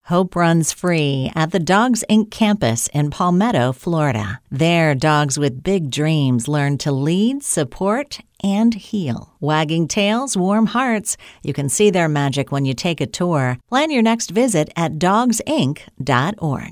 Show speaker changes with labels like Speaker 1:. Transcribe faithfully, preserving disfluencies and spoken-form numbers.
Speaker 1: Hope runs free at the Dogs Incorporated campus in Palmetto, Florida. There, dogs with big dreams learn to lead, support, and heal. Wagging tails, warm hearts. You can see their magic when you take a tour. Plan your next visit at dogs inc dot org.